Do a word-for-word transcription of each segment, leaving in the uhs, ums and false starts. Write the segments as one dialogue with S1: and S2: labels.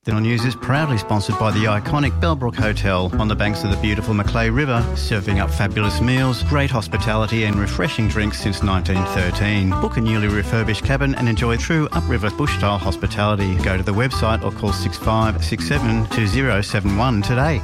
S1: The news is proudly sponsored by the iconic Bellbrook Hotel on the banks of the beautiful Macleay River, serving up fabulous meals, great hospitality and refreshing drinks since nineteen thirteen. Book a newly refurbished cabin and enjoy true upriver bush-style hospitality. Go to the website or call six five six seven two zero seven one today.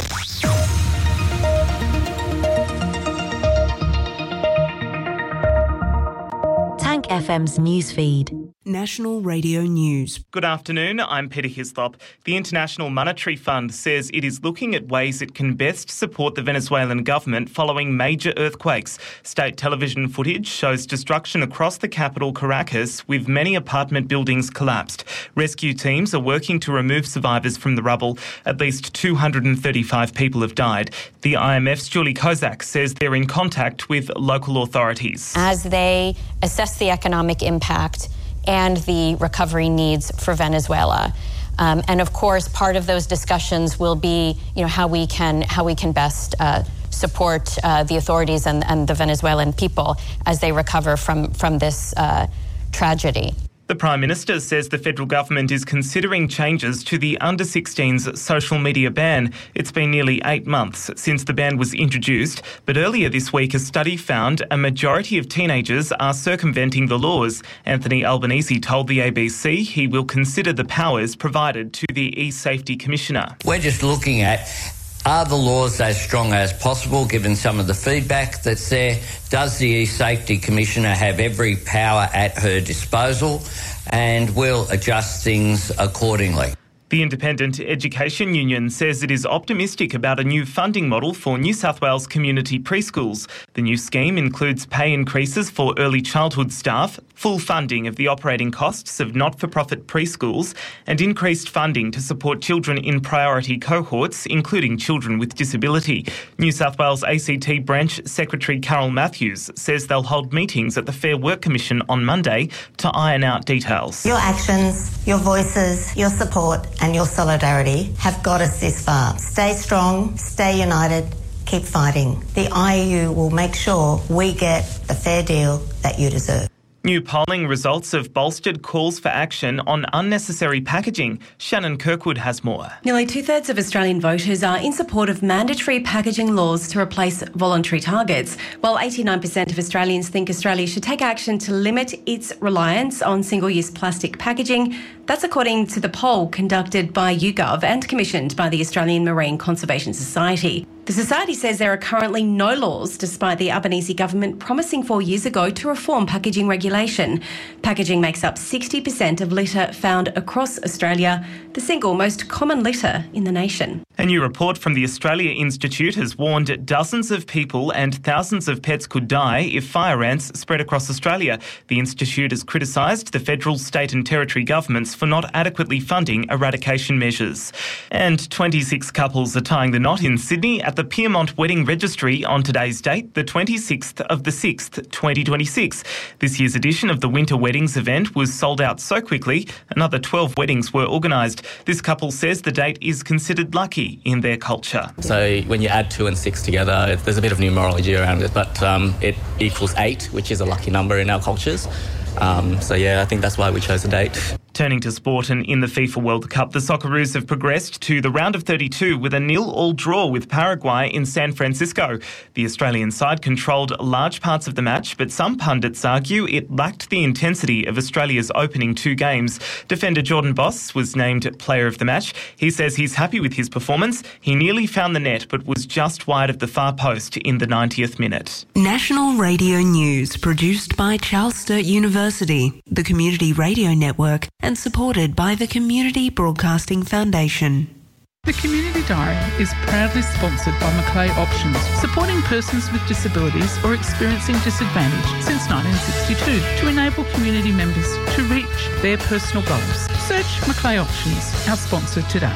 S2: Tank F M's newsfeed.
S3: National Radio News.
S4: Good afternoon, I'm Peter Hislop. The International Monetary Fund says it is looking at ways it can best support the Venezuelan government following major earthquakes. State television footage shows destruction across the capital, Caracas, with many apartment buildings collapsed. Rescue teams are working to remove survivors from the rubble. At least two hundred thirty-five people have died. The I M F's Julie Kozak says they're in contact with local authorities.
S5: As they assess the economic impact and the recovery needs for Venezuela. Um, and of course, part of those discussions will be, you know, how we can how we can best uh, support uh, the authorities and, and the Venezuelan people as they recover from, from this uh, tragedy.
S4: The Prime Minister says the federal government is considering changes to the under sixteens social media ban. It's been nearly eight months since the ban was introduced, but earlier this week a study found a majority of teenagers are circumventing the laws. Anthony Albanese told the A B C he will consider the powers provided to the e-Safety Commissioner.
S6: We're just looking at, are the laws as strong as possible, given some of the feedback that's there? Does the e-Safety Commissioner have every power at her disposal? And we'll adjust things accordingly.
S4: The Independent Education Union says it is optimistic about a new funding model for New South Wales community preschools. The new scheme includes pay increases for early childhood staff, full funding of the operating costs of not-for-profit preschools, and increased funding to support children in priority cohorts, including children with disability. New South Wales A C T Branch Secretary Carol Matthews says they'll hold meetings at the Fair Work Commission on Monday to iron out details.
S7: Your actions, your voices, your support and your solidarity have got us this far. Stay strong, stay united, keep fighting. The I A U will make sure we get the fair deal that you deserve.
S4: New polling results have bolstered calls for action on unnecessary packaging. Shannon Kirkwood has more.
S8: Nearly two-thirds of Australian voters are in support of mandatory packaging laws to replace voluntary targets, while eighty-nine percent of Australians think Australia should take action to limit its reliance on single-use plastic packaging. That's according to the poll conducted by YouGov and commissioned by the Australian Marine Conservation Society. The Society says there are currently no laws, despite the Albanese government promising four years ago to reform packaging regulation. Packaging makes up sixty percent of litter found across Australia, the single most common litter in the nation.
S4: A new report from the Australia Institute has warned dozens of people and thousands of pets could die if fire ants spread across Australia. The Institute has criticised the federal, state and territory governments for not adequately funding eradication measures. And twenty-six couples are tying the knot in Sydney at the Pyrmont Wedding Registry on today's date, the twenty-sixth of the sixth, twenty twenty-six. This year's edition of the Winter Weddings event was sold out so quickly, another twelve weddings were organised. This couple says the date is considered lucky in their culture.
S9: So when you add two and six together, there's a bit of numerology around it, but um, it equals eight, which is a lucky number in our cultures. Um, so yeah, I think that's why we chose the date.
S4: Turning to sport, and in the FIFA World Cup, the Socceroos have progressed to the round of thirty-two with a nil-all draw with Paraguay in San Francisco. The Australian side controlled large parts of the match, but some pundits argue it lacked the intensity of Australia's opening two games. Defender Jordan Boss was named player of the match. He says he's happy with his performance. He nearly found the net, but was just wide of the far post in the ninetieth minute.
S3: National Radio News, produced by Charles Sturt University, the Community Radio Network, and supported by the Community Broadcasting Foundation.
S10: The Community Diary is proudly sponsored by Macleay Options, supporting persons with disabilities or experiencing disadvantage since nineteen sixty-two to enable community members to reach their personal goals. Search Macleay Options, our sponsor today.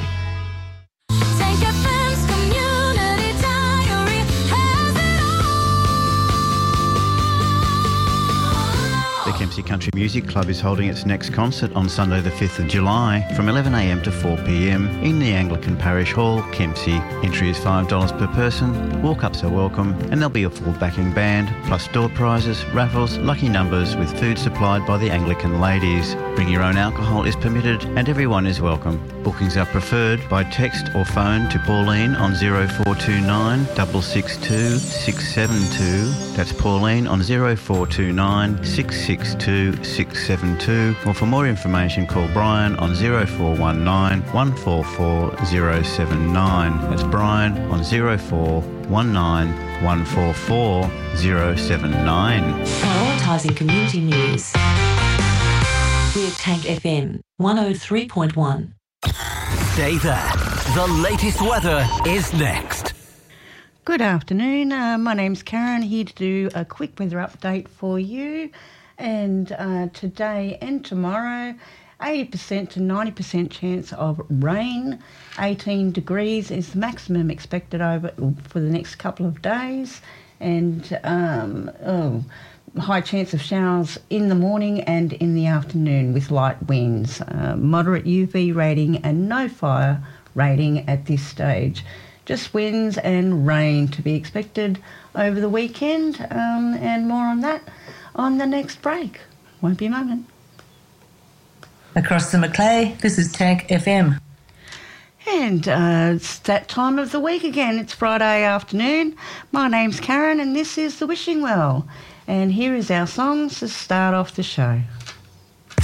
S1: The Kempsey Country Music Club is holding its next concert on Sunday the fifth of July from eleven a m to four p m in the Anglican Parish Hall, Kempsey. Entry is five dollars per person, walk-ups are welcome, and there'll be a full backing band, plus door prizes, raffles, lucky numbers with food supplied by the Anglican ladies. Bring your own alcohol is permitted and everyone is welcome. Bookings are preferred by text or phone to Pauline on zero four two nine, six six two, six seven two. That's Pauline on zero four two nine, six six two, six seven two. Or for more information, call Brian on zero four one nine, one four four zero seven nine. That's Brian on zero four one nine, one four four zero seven nine.
S2: Prioritising community news with Tank F M one oh three point one.
S11: Stay there. The latest weather is next.
S12: Good afternoon. Uh, my name's Karen, here to do a quick weather update for you. And uh, today and tomorrow, eighty percent to ninety percent chance of rain. eighteen degrees is the maximum expected over for the next couple of days. And um, oh, high chance of showers in the morning and in the afternoon with light winds. Uh, moderate U V rating and no fire rating at this stage. Just winds and rain to be expected over the weekend, um, and more on that on the next break. Won't be a moment.
S13: Across the Macleay, this is Tank F M.
S12: And uh, it's that time of the week again. It's Friday afternoon. My name's Karen and this is The Wishing Well. And here is our song to start off the show.